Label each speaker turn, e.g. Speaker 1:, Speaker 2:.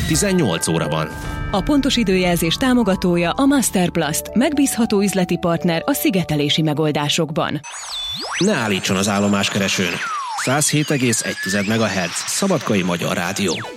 Speaker 1: 18 óra van.
Speaker 2: A pontos időjelzés támogatója a Masterplast, megbízható üzleti partner a szigetelési megoldásokban.
Speaker 1: Ne állítson az állomáskeresőn. 107,1 MHz Szabadkai Magyar Rádió.